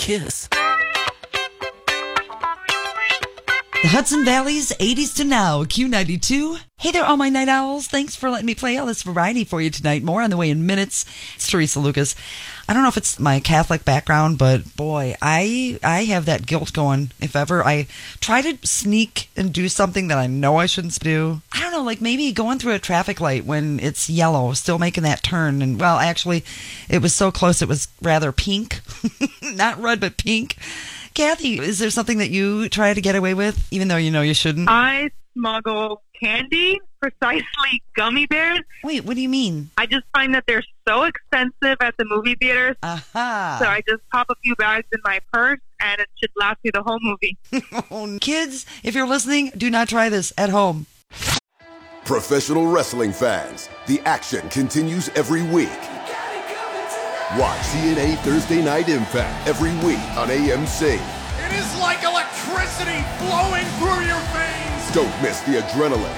Kiss. The Hudson Valley's 80s to now, Q92. Hey there, all my night owls. Thanks for letting me play all this variety for you tonight. More on the way in minutes. It's Teresa Lucas. I don't know if it's my Catholic background, but boy, I have that guilt going. If ever I try to sneak and do something that I know I shouldn't do, I don't know, like maybe going through a traffic light when it's yellow, still making that turn. And well, actually, it was so close, it was rather pink. Not red, but pink. Kathy, is there something that you try to get away with, even though you know you shouldn't? I smuggle candy, precisely gummy bears. Wait, what do you mean? I just find that they're so expensive at the movie theaters. Aha. So I just pop a few bags in my purse, and it should last me the whole movie. Kids, if you're listening, do not try this at home. Professional wrestling fans, the action continues every week. Watch TNA Thursday Night Impact every week on AMC. It is like electricity flowing through your veins. Don't miss the adrenaline,